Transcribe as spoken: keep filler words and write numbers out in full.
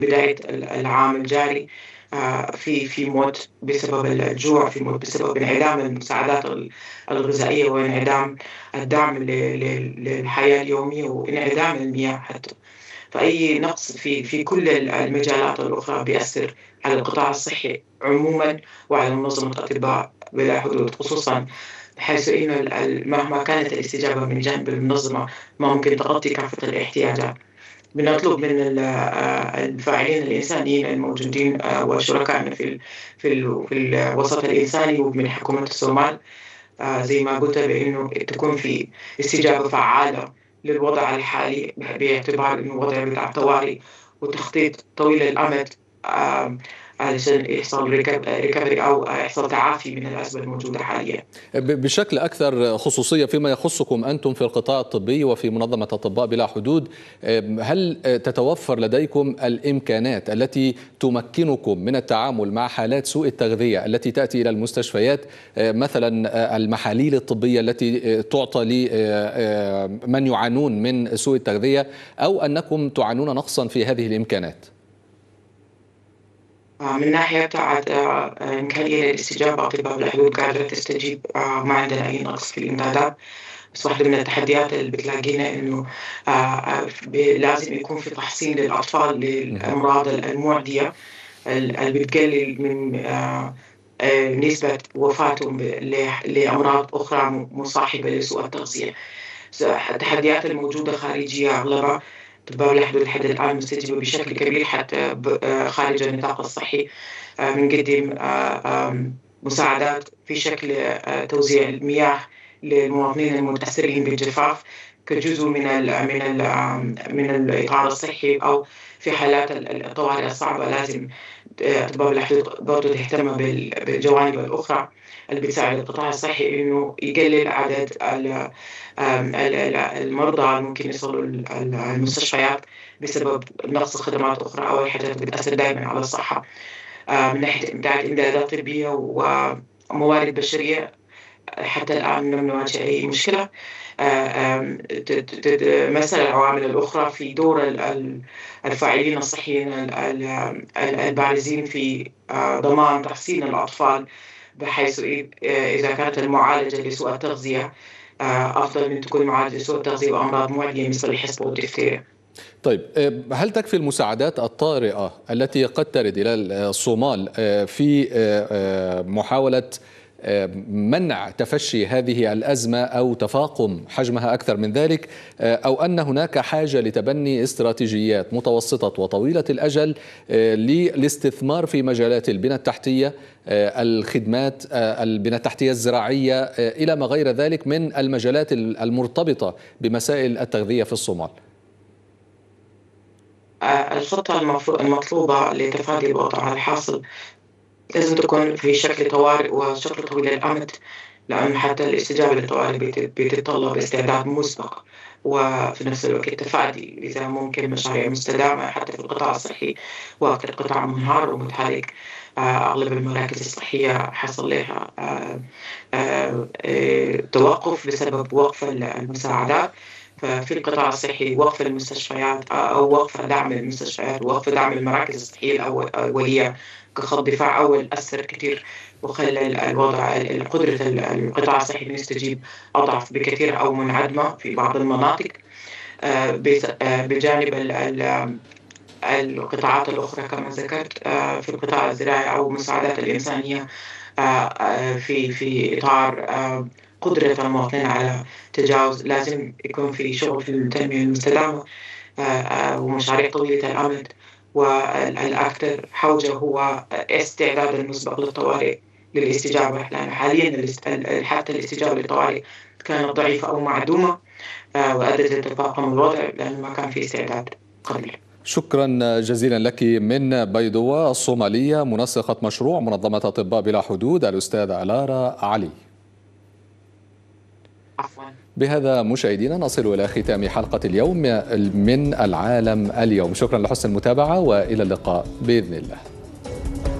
بداية العام الجاري في في موت بسبب الجوع، في موت بسبب انعدام المساعدات الغذائية وانعدام الدعم للحياة اليومية وانعدام المياه حتى. فأي نقص في في كل المجالات الأخرى بيأثر على القطاع الصحي عموما وعلى منظمة أطباء بلا حدود، خصوصا حيث إنه مهما كانت الاستجابة من جانب المنظمة ما ممكن تغطي كافة الاحتياجات. بنطلب من الفاعلين الإنسانيين الموجودين وشركائنا في في في الوسط الإنساني ومن حكومة الصومال زي ما قلت بأنه تكون في استجابة فعالة للوضع الحالي باعتبار أنه وضع بتاع طوارئ وتخطيط طويل الأمد علشان يحصل ريكفري أو يحصل تعافي من الأزمة الموجودة حاليا. بشكل أكثر خصوصية فيما يخصكم أنتم في القطاع الطبي وفي منظمة أطباء بلا حدود، هل تتوفر لديكم الإمكانات التي تمكنكم من التعامل مع حالات سوء التغذية التي تأتي إلى المستشفيات، مثلا المحاليل الطبية التي تعطى لمن يعانون من سوء التغذية، أو أنكم تعانون نقصا في هذه الإمكانات؟ من ناحية بتاعت إمكانية الاستجابة أطباء بلا حدود قاعدة تستجيب، ما عندنا أي نقص في الإمدادات. بس واحدة من التحديات اللي بتلاقينا إنه لازم يكون في تحصين للأطفال للأمراض المعدية اللي بتقلل من نسبة وفاتهم لأمراض أخرى مصاحبة لسوء التغذية. التحديات الموجودة خارجية أغلبها أطباء بلا حدود لحد الآن مستجيبة بشكل كبير حتى خارج النطاق الصحي. بنقدم مساعدات في شكل توزيع المياه للمواطنين المتأثرين بالجفاف كجزء من ال من ال من الإطار الصحي، أو في حالات الطوارئ الصعبة لازم أطباء بلا حدود برضه تهتم بالجوانب الأخرى اللي بتساعد القطاع الصحي إنه يقلل عدد المرضى الممكن يصلوا المستشفيات بسبب نقص خدمات أخرى أو حاجات بتأثر دائما على الصحة. من ناحية إمدادات طبية وموارد بشرية حتى الآن لم نواجه أي مشكلة. مثل العوامل الأخرى في دور الفاعلين الصحيين البارزين في ضمان تحسين الأطفال، بحيث إذا كانت المعالجة لسوء التغذية أفضل من تكون معالجة لسوء التغذية وأمراض معدية مثل الحصبة والدفتيريا. طيب، هل تكفي المساعدات الطارئة التي قد ترد إلى الصومال في محاولة منع تفشي هذه الأزمة أو تفاقم حجمها أكثر من ذلك، أو أن هناك حاجة لتبني استراتيجيات متوسطة وطويلة الأجل للاستثمار في مجالات البنى التحتية، الخدمات، البنى التحتية الزراعية، إلى ما غير ذلك من المجالات المرتبطة بمسائل التغذية في الصومال؟ الخطة المطلوبة لتفادي الوضع الحاصل لازم تكون في شكل طوارئ وشكل طويل الأمد، لأن حتى الاستجابة للطوارئ بتتطلب استعداد مسبق وفي نفس الوقت تفادي إذا ممكن مشاريع مستدامة. حتى في القطاع الصحي وقت القطاع منهار ومتحرك، أغلب المراكز الصحية حصل لها توقف بسبب وقف المساعدات. ففي القطاع الصحي وقف المستشفيات أو وقف دعم المستشفيات ووقف دعم المراكز الصحية الأولية كخط دفاع أول أثر كثير وخلى الوضع قدرة القطاع الصحي أن يستجيب أضعف بكثير أو منعدمة في بعض المناطق، بجانب القطاعات الأخرى كما ذكرت في القطاع الزراعي أو المساعدات الإنسانية في في إطار قدرة المواطنين على تجاوز. لازم يكون في شغل في التنمية المستدامة ومشاريع طويلة الأمد، والأكثر حوجة هو استعداد المسبق للطوارئ للاستجابة، لأن حاليا حتى الاستجابة للطوارئ كانت ضعيفة أو معدومة وأدت لتفاقم الوضع لأن ما كان في استعداد قبل. شكرا جزيلا لك من بيضاء الصومالية، منسقة مشروع منظمة أطباء بلا حدود، الأستاذة ألارا علي. عفوا. بهذا مشاهدينا نصل إلى ختام حلقة اليوم من العالم اليوم. شكرا لحسن المتابعة وإلى اللقاء بإذن الله.